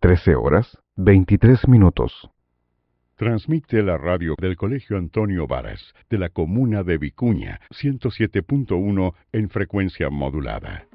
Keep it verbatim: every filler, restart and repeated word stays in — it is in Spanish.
trece horas, veintitrés minutos. Transmite la radio del Colegio Antonio Varas, de la comuna de Vicuña, ciento siete punto uno en frecuencia modulada.